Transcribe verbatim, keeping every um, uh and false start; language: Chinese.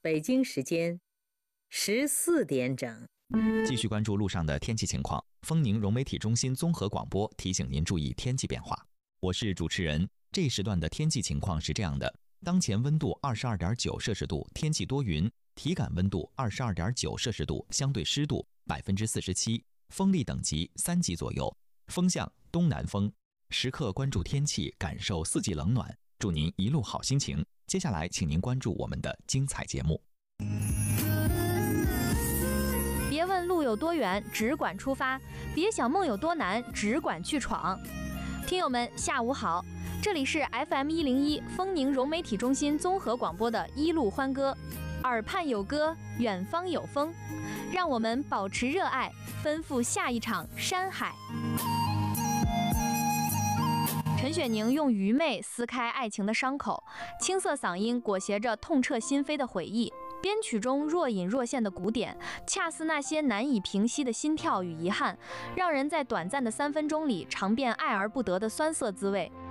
北京时间十四点整。 继续关注路上的天气情况。丰宁融媒体中心综合广播提醒您注意天气变化。我是主持人。这一时段的天气情况是这样的：当前温度二十二点九摄氏度，天气多云，体感温度二十二点九摄氏度，相对湿度百分之四十七，风力等级三级左右，风向东南风。时刻关注天气，感受四季冷暖。祝您一路好心情。接下来，请您关注我们的精彩节目。 别问路有多远，只管出发；别想梦有多难，只管去闯。听友们，下午好，这里是 F M 一零一丰宁融媒体中心综合广播的一路欢歌，耳畔有歌，远方有风，让我们保持热爱，奔赴下一场山海。陈雪凝用愚昧撕开爱情的伤口，青涩嗓音裹挟着痛彻心扉的回忆，编曲中若隐若现的鼓点，恰似那些难以平息的心跳与遗憾，让人在短暂的三分钟里尝遍爱而不得的酸涩滋味。